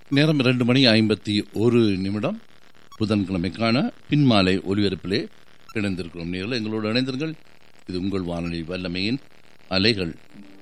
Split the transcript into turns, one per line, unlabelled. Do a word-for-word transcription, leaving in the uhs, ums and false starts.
நேரம் இரண்டு மணி ஐம்பத்தி ஒரு நிமிடம். புதன்கிழமைக்கான பின்மாலை ஒலிபரப்பிலே இணைந்திருக்கிறோம். நேரில் எங்களோடு இணைந்தீர்கள். இது உங்கள் வானொலி வல்லமையின் அலைகள்.